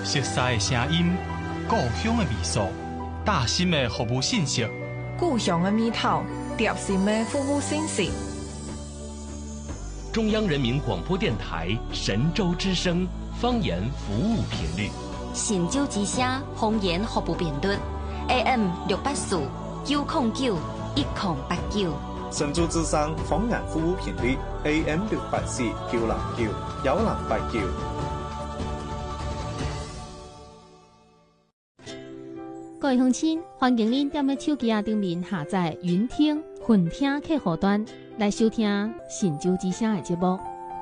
熟悉的声音，故乡的味素，大心的服务信息， 故乡的味道，贴心的服务信息。 中央人民广播电台神州之声方言服务频率， 神州之声方言服务频率 AM 684 909 1089。 神州之声方言服务频率 AM 684 909 1089。 各位乡亲，欢迎您踮咧手机上面下载云听、混听客户端来收听神州之声的节目。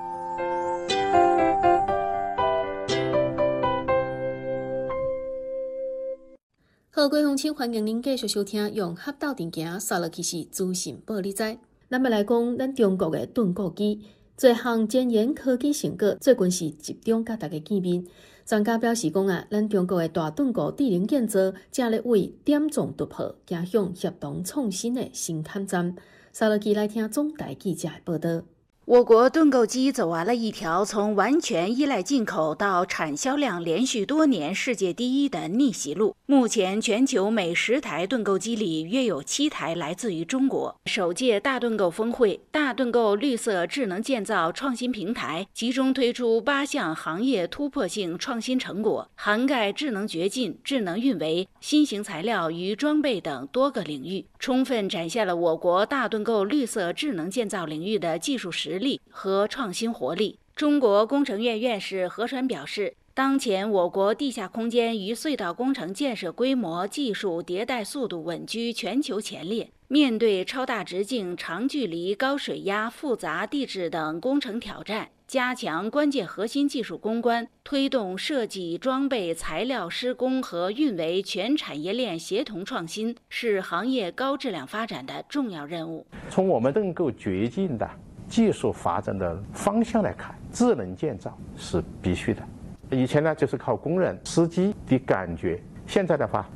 好，各位乡亲，欢迎您继续收听用合道电行扫落去是资讯报你知。咱们来讲，咱中国的盾构机，多项前沿科技成果最近是集中甲大家见面。专家表示讲咱中国的大盾构智能建造正咧为点状突破，走向协同创新的新探站。扫落去来听总台记者的报道。 我国盾构机走完了一条从完全依赖进口到产销量连续多年世界第一的逆袭路。目前，全球每10台盾构机里约有7台来自于中国。首届大盾构峰会、大盾构绿色智能建造创新平台集中推出8项行业突破性创新成果，涵盖智能掘进、智能运维、新型材料与装备等多个领域，充分展现了我国大盾构绿色智能建造领域的技术实力和创新活力。中国工程院院士何传表示，当前我国地下空间与隧道工程建设规模、技术迭代速度稳居全球前列。面对超大直径、长距离、高水压、复杂地质等工程挑战，加强关键核心技术攻关，推动设计、装备、材料、施工和运维全产业链协同创新，是行业高质量发展的重要任务。 从我们盾构掘进的技术发展的方向来看，智能建造是必须的。以前呢，就是靠工人、司机的感觉，现在的话，